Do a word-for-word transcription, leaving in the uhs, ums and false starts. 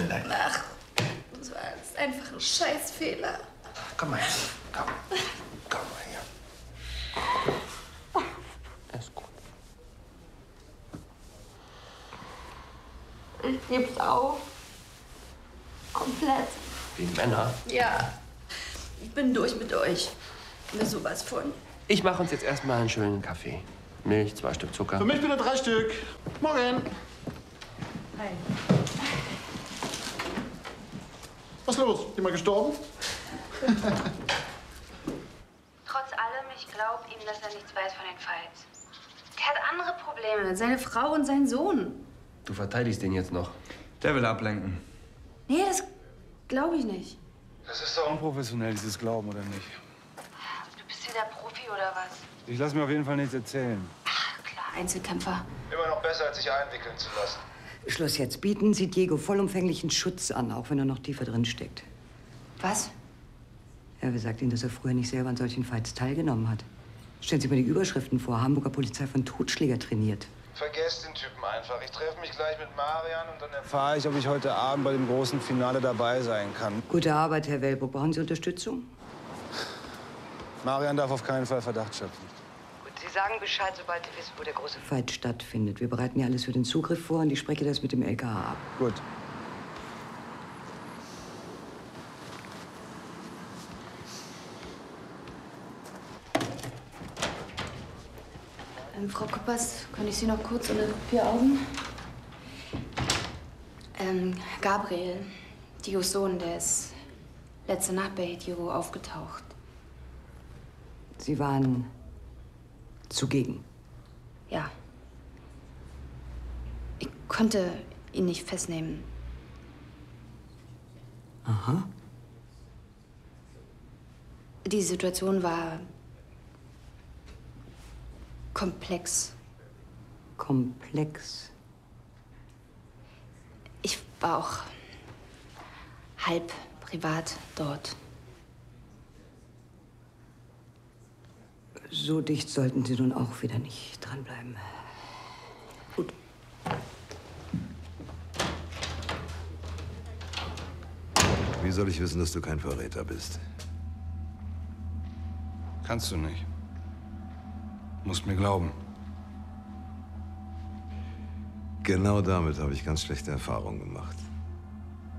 leid. Ach, das war jetzt einfach ein Scheißfehler. Komm mal her. Komm. Komm mal her. Ist gut. Ich geb's auf. Komplett. Wie Männer? Ja. Ich bin durch mit euch. Mir sowas von. Ich mache uns jetzt erstmal einen schönen Kaffee. Milch, zwei Stück Zucker. Für mich bitte drei Stück. Morgen. Hi. Was ist los? Jemand gestorben? Trotz allem, ich glaube ihm, dass er nichts weiß von den Fights. Der hat andere Probleme. Seine Frau und sein Sohn. Du verteidigst den jetzt noch. Der will ablenken. Nee, das glaube ich nicht. Das ist doch unprofessionell, dieses Glauben, oder nicht? Du bist wieder Profi oder was? Ich lasse mir auf jeden Fall nichts erzählen. Ach, klar, Einzelkämpfer. Immer noch besser, als sich einwickeln zu lassen. Schluss jetzt. Bieten Sie Diego vollumfänglichen Schutz an, auch wenn er noch tiefer drin steckt. Was? Ja, wer sagt Ihnen, dass er früher nicht selber an solchen Fights teilgenommen hat? Stellen Sie sich mal die Überschriften vor. Hamburger Polizei von Totschläger trainiert. Vergesst den Typen einfach. Ich treffe mich gleich mit Marian und dann Erfahre ich, ob ich heute Abend bei dem großen Finale dabei sein kann. Gute Arbeit, Herr Welbruck. Brauchen Sie Unterstützung? Marian darf auf keinen Fall Verdacht schöpfen. Gut, Sie sagen Bescheid, sobald Sie wissen, wo der große Fight stattfindet. Wir bereiten ja alles für den Zugriff vor und ich spreche das mit dem L K A ab. Gut. Ähm, Frau Kuppers, kann ich Sie noch kurz unter vier Augen? Ähm, Gabriel, Dios Sohn, der ist letzte Nacht bei Diego aufgetaucht. Sie waren zugegen. Ja. Ich konnte ihn nicht festnehmen. Aha. Die Situation war komplex. Komplex. Ich war auch halb privat dort. So dicht sollten Sie nun auch wieder nicht dranbleiben. Gut. Wie soll ich wissen, dass du kein Verräter bist? Kannst du nicht. Musst mir glauben. Genau damit habe ich ganz schlechte Erfahrungen gemacht.